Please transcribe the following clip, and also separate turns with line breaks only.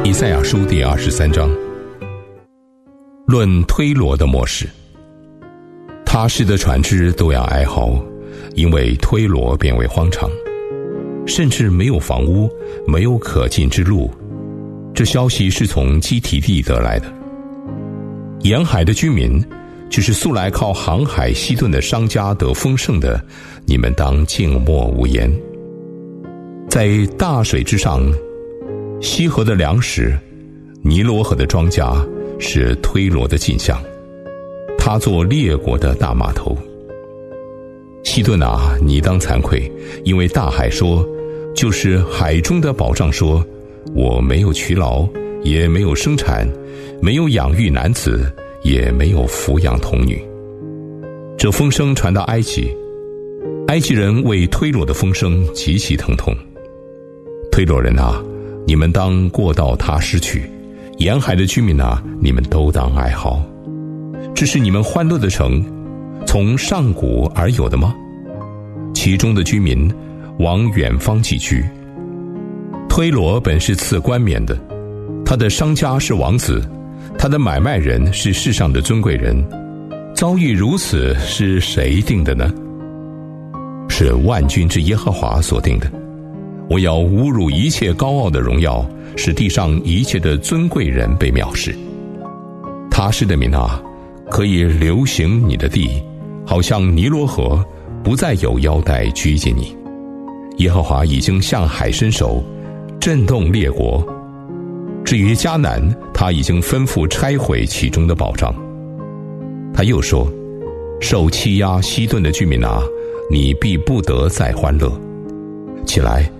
以赛亚书第23章，论推罗的末世。他施的船只都要哀嚎，因为推罗变为荒场，甚至没有房屋，没有可进之路。这消息是从基提地得来的。沿海的居民，就是素来靠航海西顿的商家得丰盛的，你们当静默无言。在大水之上，西河的粮食，尼罗河的庄稼，是推罗的镜像，他做列国的大码头。西顿啊，你当惭愧，因为大海说，就是海中的宝藏说，我没有劬劳，也没有生产，没有养育男子，也没有抚养童女。这风声传到埃及，埃及人为推罗的风声极其疼痛。推罗人啊，你们当过到他失去，沿海的居民啊，你们都当哀嚎。这是你们欢乐的城，从上古而有的吗？其中的居民往远方寄居。推罗本是赐冠冕的，他的商家是王子，他的买卖人是世上的尊贵人。遭遇如此，是谁定的呢？是万军之耶和华所定的。我要侮辱一切高傲的荣耀，使地上一切的尊贵人被藐视。他施的民啊，可以流行你的地，好像尼罗河，不再有腰带拘禁你。耶和华已经向海伸手，震动列国。至于迦南，他已经吩咐拆毁其中的宝藏。他又说，受欺压西顿的居民啊，你必不得再欢乐。起来，